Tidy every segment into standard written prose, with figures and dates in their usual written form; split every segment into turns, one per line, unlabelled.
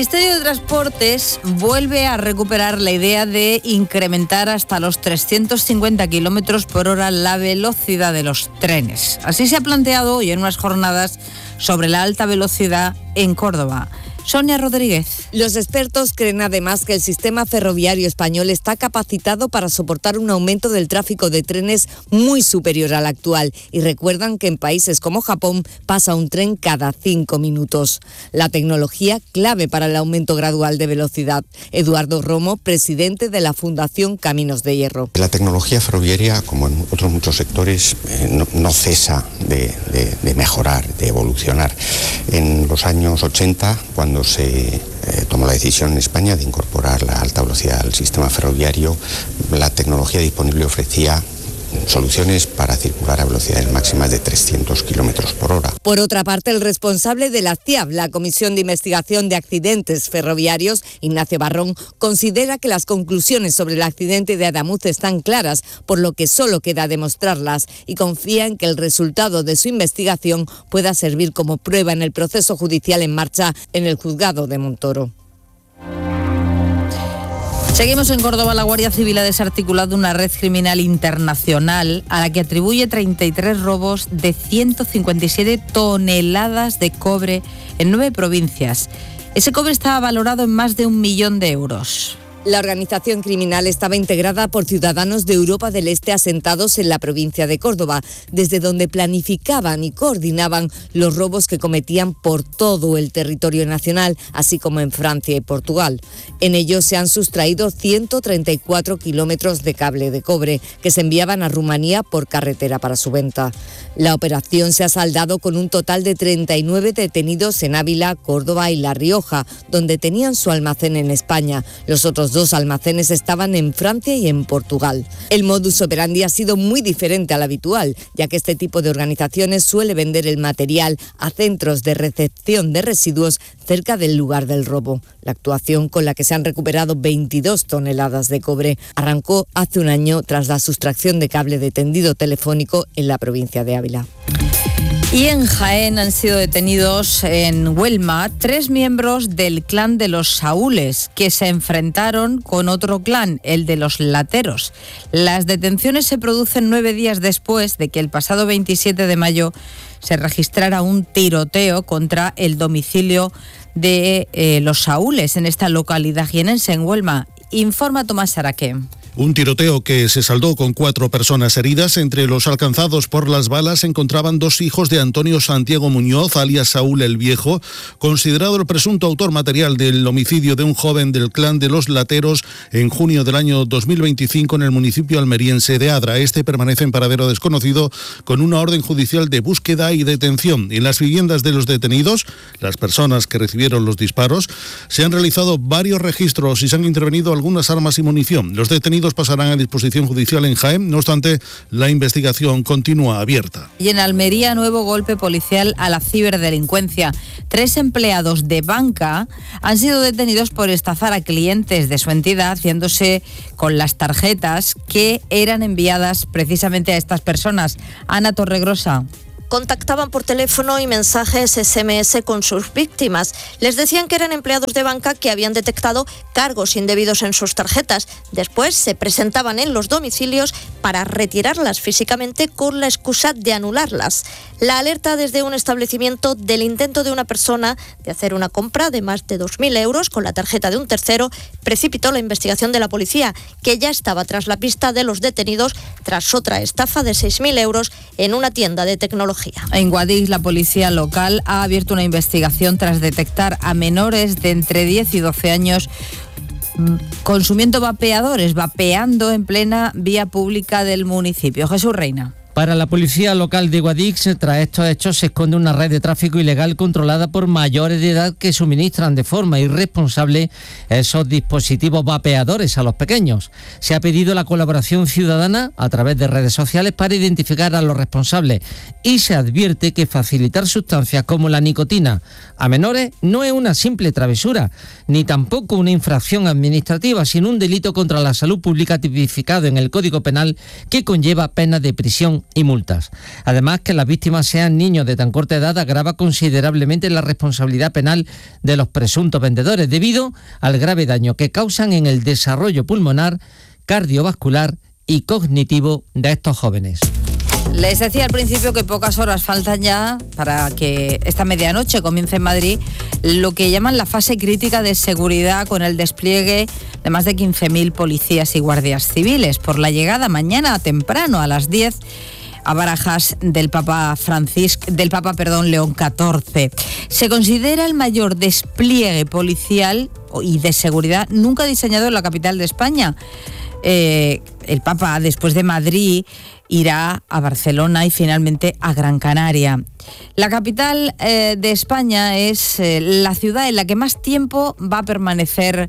El Ministerio de Transportes vuelve a recuperar la idea de incrementar hasta los 350 kilómetros por hora la velocidad de los trenes. Así se ha planteado hoy en unas jornadas sobre la alta velocidad en Córdoba. Sonia Rodríguez.
Los expertos creen además que el sistema ferroviario español está capacitado para soportar un aumento del tráfico de trenes muy superior al actual y recuerdan que en países como Japón pasa un tren cada 5 minutos. La tecnología clave para el aumento gradual de velocidad. Eduardo Romo, presidente de la Fundación Caminos de Hierro.
La tecnología ferroviaria, como en otros muchos sectores, no cesa de mejorar, de evolucionar. En los años 80, cuando se tomó la decisión en España de incorporar la alta velocidad al sistema ferroviario, la tecnología disponible ofrecía soluciones para circular a velocidades máximas de 300 kilómetros por hora.
Por otra parte, el responsable de la CIAB, la Comisión de Investigación de Accidentes Ferroviarios, Ignacio Barrón, considera que las conclusiones sobre el accidente de Adamuz están claras, por lo que solo queda demostrarlas, y confía en que el resultado de su investigación pueda servir como prueba en el proceso judicial en marcha en el juzgado de Montoro.
Seguimos en Córdoba. La Guardia Civil ha desarticulado una red criminal internacional a la que atribuye 33 robos de 157 toneladas de cobre en 9 provincias. Ese cobre estaba valorado en más de 1 millón de euros.
La organización criminal estaba integrada por ciudadanos de Europa del Este asentados en la provincia de Córdoba, desde donde planificaban y coordinaban los robos que cometían por todo el territorio nacional, así como en Francia y Portugal. En ellos se han sustraído 134 kilómetros de cable de cobre que se enviaban a Rumanía por carretera para su venta. La operación se ha saldado con un total de 39 detenidos en Ávila, Córdoba y La Rioja, donde tenían su almacén en España. Los otros 2 almacenes estaban en Francia y en Portugal. El modus operandi ha sido muy diferente al habitual, ya que este tipo de organizaciones suele vender el material a centros de recepción de residuos cerca del lugar del robo. La actuación, con la que se han recuperado 22 toneladas de cobre, arrancó hace un año tras la sustracción de cable de tendido telefónico en la provincia de Ávila.
Y en Jaén han sido detenidos en Huelma 3 miembros del clan de los Saúles, que se enfrentaron con otro clan, el de los Lateros. Las detenciones se producen 9 días después de que el pasado 27 de mayo se registrara un tiroteo contra el domicilio de los Saúles en esta localidad jienense, en Huelma. Informa Tomás Araque.
Un tiroteo que se saldó con 4 personas heridas. Entre los alcanzados por las balas se encontraban 2 hijos de Antonio Santiago Muñoz, alias Saúl el Viejo, considerado el presunto autor material del homicidio de un joven del clan de los Lateros en junio del año 2025 en el municipio almeriense de Adra. Este permanece en paradero desconocido con una orden judicial de búsqueda y detención. En las viviendas de los detenidos, las personas que recibieron los disparos, se han realizado varios registros y se han intervenido algunas armas y munición. Los detenidos pasarán a disposición judicial en Jaén. No obstante, la investigación continúa abierta.
Y en Almería, nuevo golpe policial a la ciberdelincuencia. 3 empleados de banca han sido detenidos por estafar a clientes de su entidad, haciéndose con las tarjetas que eran enviadas precisamente a estas personas. Ana Torregrosa.
Contactaban por teléfono y mensajes SMS con sus víctimas. Les decían que eran empleados de banca que habían detectado cargos indebidos en sus tarjetas. Después se presentaban en los domicilios para retirarlas físicamente con la excusa de anularlas. La alerta desde un establecimiento del intento de una persona de hacer una compra de más de 2.000 euros con la tarjeta de un tercero precipitó la investigación de la policía, que ya estaba tras la pista de los detenidos tras otra estafa de 6.000 euros en una tienda de tecnología.
En Guadix, la policía local ha abierto una investigación tras detectar a menores de entre 10 y 12 años consumiendo vapeando en plena vía pública del municipio. Jesús Reina.
Para la policía local de Guadix, tras estos hechos se esconde una red de tráfico ilegal controlada por mayores de edad que suministran de forma irresponsable esos dispositivos vapeadores a los pequeños. Se ha pedido la colaboración ciudadana a través de redes sociales para identificar a los responsables y se advierte que facilitar sustancias como la nicotina a menores no es una simple travesura, ni tampoco una infracción administrativa, sino un delito contra la salud pública tipificado en el Código Penal que conlleva penas de prisión sanción y multas. Además, que las víctimas sean niños de tan corta edad agrava considerablemente la responsabilidad penal de los presuntos vendedores, debido al grave daño que causan en el desarrollo pulmonar, cardiovascular y cognitivo de estos jóvenes.
Les decía al principio que pocas horas faltan ya para que esta medianoche comience en Madrid lo que llaman la fase crítica de seguridad, con el despliegue de más de 15.000 policías y guardias civiles por la llegada mañana temprano a las 10 a Barajas del Papa León XIV. Se considera el mayor despliegue policial y de seguridad nunca diseñado en la capital de España. El Papa, después de Madrid, irá a Barcelona y finalmente a Gran Canaria. La capital de España es la ciudad en la que más tiempo va a permanecer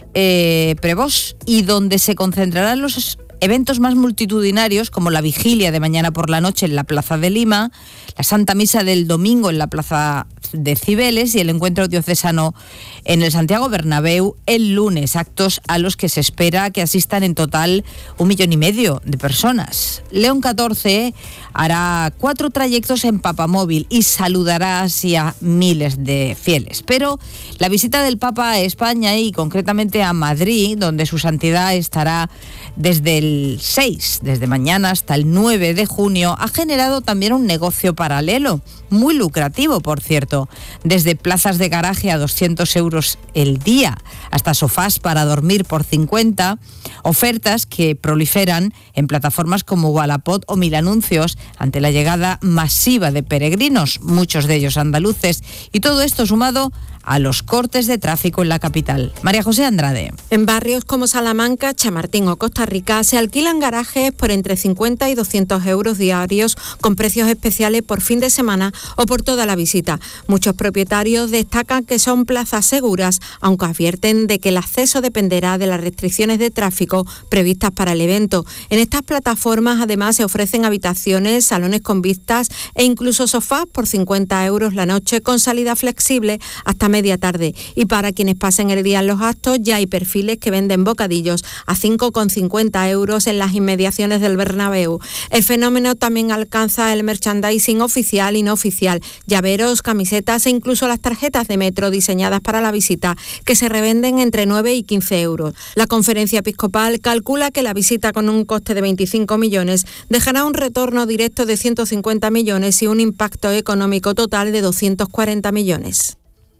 Prevost y donde se concentrarán los eventos más multitudinarios, como la vigilia de mañana por la noche en la Plaza de Lima, la Santa Misa del domingo en la Plaza de Cibeles y el encuentro diocesano en el Santiago Bernabéu el lunes, actos a los que se espera que asistan en total 1,5 millones de personas. León XIV hará 4 trayectos en papamóvil y saludará así a miles de fieles. Pero la visita del Papa a España y concretamente a Madrid, donde su santidad estará desde el 6, desde mañana hasta el 9 de junio, ha generado también un negocio paralelo, muy lucrativo, por cierto, desde plazas de garaje a 200 euros el día, hasta sofás para dormir por 50, ofertas que proliferan en plataformas como Wallapop o Mil Anuncios ante la llegada masiva de peregrinos, muchos de ellos andaluces, y todo esto sumado a los cortes de tráfico en la capital. María José Andrade.
En barrios como Salamanca, Chamartín o Costa Rica se alquilan garajes por entre 50 y 200 euros diarios, con precios especiales por fin de semana o por toda la visita. Muchos propietarios destacan que son plazas seguras, aunque advierten de que el acceso dependerá de las restricciones de tráfico previstas para el evento. En estas plataformas además se ofrecen habitaciones, salones con vistas e incluso sofás por 50 euros la noche, con salida flexible hasta media tarde. Y para quienes pasen el día en los actos, ya hay perfiles que venden bocadillos a 5,50 euros en las inmediaciones del Bernabéu. El fenómeno también alcanza el merchandising oficial y no oficial, llaveros, camisetas e incluso las tarjetas de metro diseñadas para la visita, que se revenden entre 9 y 15 euros. La Conferencia Episcopal calcula que la visita, con un coste de 25 millones, dejará un retorno directo de 150 millones y un impacto económico total de 240 millones.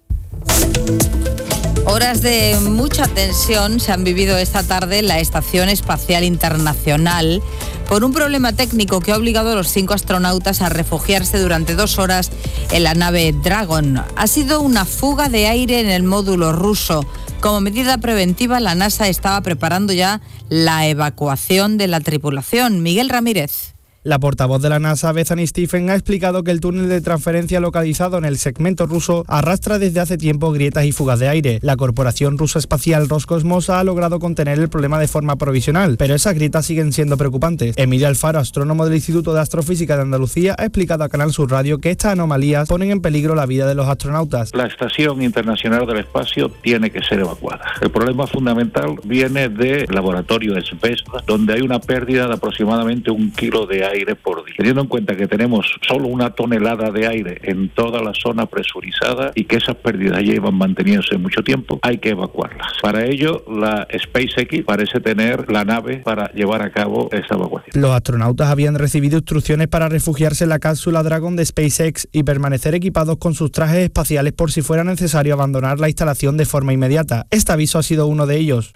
Horas de mucha tensión se han vivido esta tarde en la Estación Espacial Internacional por un problema técnico que ha obligado a los 5 astronautas a refugiarse durante 2 horas en la nave Dragon. Ha sido una fuga de aire en el módulo ruso. Como medida preventiva, la NASA estaba preparando ya la evacuación de la tripulación. Miguel Ramírez.
La portavoz de la NASA, Bethany Stephen, ha explicado que el túnel de transferencia localizado en el segmento ruso arrastra desde hace tiempo grietas y fugas de aire. La corporación rusa espacial Roscosmos ha logrado contener el problema de forma provisional, pero esas grietas siguen siendo preocupantes. Emilio Alfaro, astrónomo del Instituto de Astrofísica de Andalucía, ha explicado a Canal Sur Radio que estas anomalías ponen en peligro la vida de los astronautas.
La Estación Internacional del Espacio tiene que ser evacuada. El problema fundamental viene del laboratorio de Space, donde hay una pérdida de aproximadamente 1 kilo de aire por día. Teniendo en cuenta que tenemos solo 1 tonelada de aire en toda la zona presurizada y que esas pérdidas llevan manteniéndose mucho tiempo, hay que evacuarlas. Para ello, la SpaceX parece tener la nave para llevar a cabo esta evacuación.
Los astronautas habían recibido instrucciones para refugiarse en la cápsula Dragon de SpaceX y permanecer equipados con sus trajes espaciales por si fuera necesario abandonar la instalación de forma inmediata. Este aviso ha sido uno de ellos.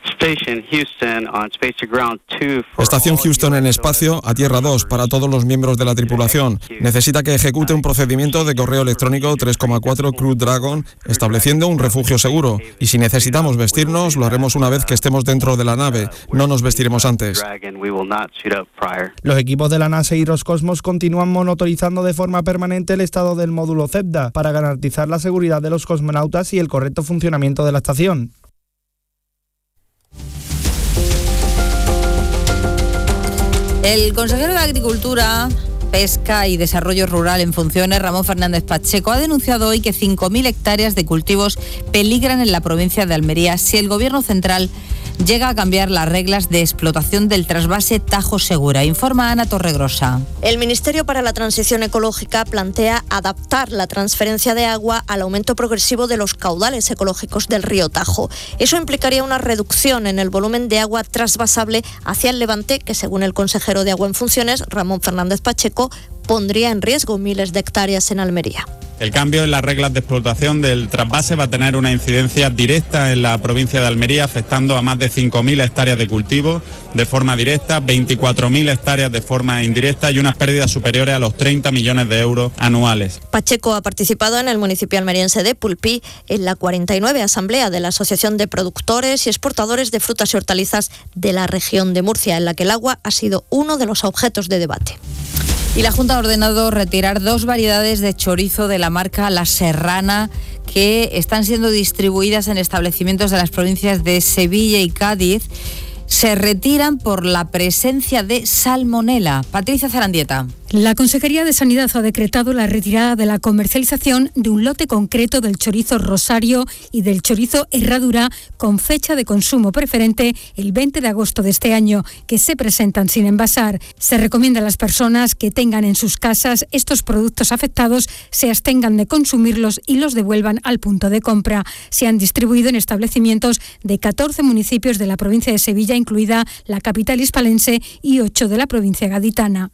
Estación Houston en espacio, a Tierra 2, para todos los miembros de la tripulación. Necesita que ejecute un procedimiento de correo electrónico 3,4 Crew Dragon, estableciendo un refugio seguro. Y si necesitamos vestirnos, lo haremos una vez que estemos dentro de la nave. No nos vestiremos antes.
Los equipos de la NASA y Roscosmos continúan monitorizando de forma permanente el estado del módulo Zebda para garantizar la seguridad de los cosmonautas y el correcto funcionamiento de la estación.
El consejero de Agricultura, Pesca y Desarrollo Rural en funciones, Ramón Fernández Pacheco, ha denunciado hoy que 5.000 hectáreas de cultivos peligran en la provincia de Almería si el Gobierno central llega a cambiar las reglas de explotación del trasvase Tajo Segura. Informa Ana Torregrosa.
El Ministerio para la Transición Ecológica plantea adaptar la transferencia de agua al aumento progresivo de los caudales ecológicos del río Tajo. Eso implicaría una reducción en el volumen de agua trasvasable hacia el Levante, que según el consejero de Agua en funciones, Ramón Fernández Pacheco, pondría en riesgo miles de hectáreas en Almería.
El cambio en las reglas de explotación del trasvase va a tener una incidencia directa en la provincia de Almería, afectando a más de 5.000 hectáreas de cultivo de forma directa, 24.000 hectáreas de forma indirecta y unas pérdidas superiores a los 30 millones de euros anuales.
Pacheco ha participado en el municipio almeriense de Pulpí en la 49 Asamblea de la Asociación de Productores y Exportadores de Frutas y Hortalizas de la región de Murcia, en la que el agua ha sido uno de los objetos de debate.
Y la Junta ha ordenado retirar 2 variedades de chorizo de la marca La Serrana que están siendo distribuidas en establecimientos de las provincias de Sevilla y Cádiz. Se retiran por la presencia de salmonela. Patricia Zarandieta.
La Consejería de Sanidad ha decretado la retirada de la comercialización de un lote concreto del chorizo Rosario y del chorizo Herradura con fecha de consumo preferente el 20 de agosto de este año, que se presentan sin envasar. Se recomienda a las personas que tengan en sus casas estos productos afectados se abstengan de consumirlos y los devuelvan al punto de compra. Se han distribuido en establecimientos de 14 municipios de la provincia de Sevilla, incluida la capital hispalense, y 8 de la provincia gaditana.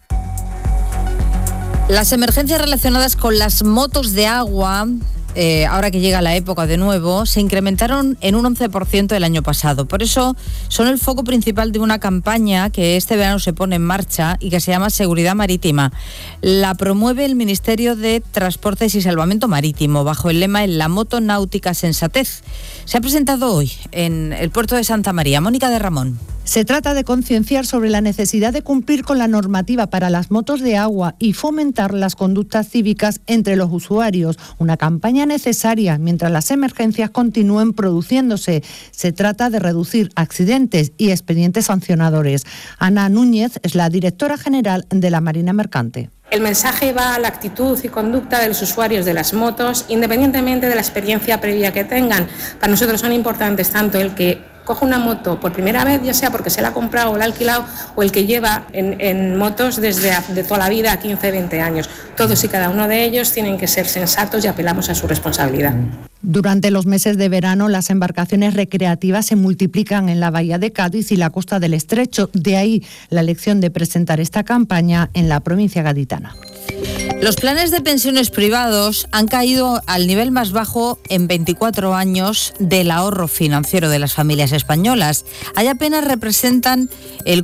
Las emergencias relacionadas con las motos de agua, ahora que llega la época de nuevo, se incrementaron en un 11% el año pasado. Por eso son el foco principal de una campaña que este verano se pone en marcha y que se llama Seguridad Marítima. La promueve el Ministerio de Transportes y Salvamento Marítimo bajo el lema "En la moto náutica sensatez". Se ha presentado hoy en el puerto de Santa María. Mónica de Ramón.
Se trata de concienciar sobre la necesidad de cumplir con la normativa para las motos de agua y fomentar las conductas cívicas entre los usuarios. Una campaña necesaria mientras las emergencias continúen produciéndose. Se trata de reducir accidentes y expedientes sancionadores. Ana Núñez es la directora general de la Marina Mercante.
El mensaje va a la actitud y conducta de los usuarios de las motos, independientemente de la experiencia previa que tengan. Para nosotros son importantes tanto el que coge una moto por primera vez, ya sea porque se la ha comprado o la ha alquilado, o el que lleva en motos desde de toda la vida, 15, 20 años. Todos y cada uno de ellos tienen que ser sensatos y apelamos a su responsabilidad.
Durante los meses de verano, las embarcaciones recreativas se multiplican en la bahía de Cádiz y la costa del Estrecho. De ahí la elección de presentar esta campaña en la provincia gaditana.
Los planes de pensiones privados han caído al nivel más bajo en 24 años del ahorro financiero de las familias españolas. Allá apenas representan el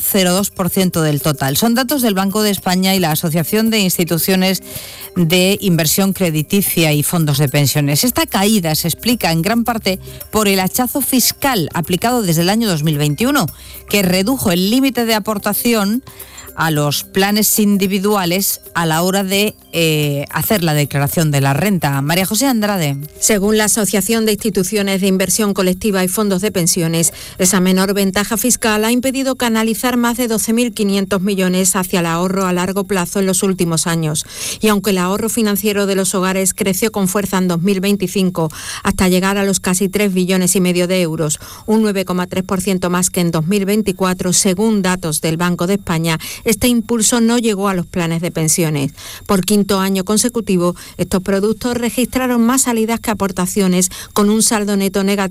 4,02% del total. Son datos del Banco de España y la Asociación de Instituciones de Inversión Crediticia y Fondos de Pensiones. Esta caída se explica en gran parte por el hachazo fiscal aplicado desde el año 2021, que redujo el límite de aportación a los planes individuales a la hora de hacer la declaración de la renta. María José Andrade.
Según la Asociación de Instituciones de Inversión Colectiva y Fondos de Pensiones, esa menor ventaja fiscal ha impedido canalizar más de 12.500 millones hacia el ahorro a largo plazo en los últimos años. Y aunque el ahorro financiero de los hogares creció con fuerza en 2025 hasta llegar a los casi 3,5 billones de euros, un 9,3% más que en 2024, según datos del Banco de España, este impulso no llegó a los planes de pensiones. Por quinto año consecutivo, estos productos registraron más salidas que aportaciones, con un saldo neto negativo